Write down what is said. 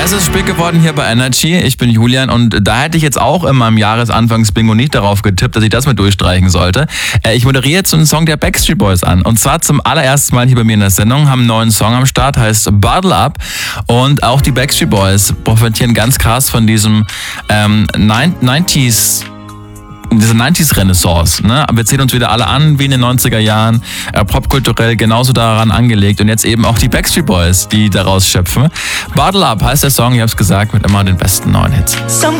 Es ist spät geworden hier bei Energy. Ich bin Julian und da hätte ich jetzt auch in meinem Jahresanfangs-Bingo nicht darauf getippt, dass ich das mit durchstreichen sollte. Ich moderiere jetzt einen Song der Backstreet Boys an. Und zwar zum allerersten Mal hier bei mir in der Sendung, haben einen neuen Song am Start, heißt Bottle Up. Und auch die Backstreet Boys profitieren ganz krass von diesem 90s, diese 90s-Renaissance. Ne? Wir zählen uns wieder alle an wie in den 90er Jahren, popkulturell genauso daran angelegt. Und jetzt eben auch die Backstreet Boys, die daraus schöpfen. Bottle Up heißt der Song, ich hab's gesagt, mit immer den besten neuen Hits.